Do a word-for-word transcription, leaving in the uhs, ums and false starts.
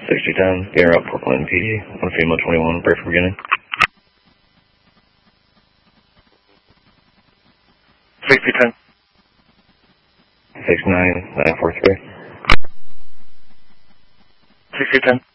sixty ten, Air up Portland P D, one female twenty-one, break for beginning. sixty ten. six nine nine four three. sixty ten.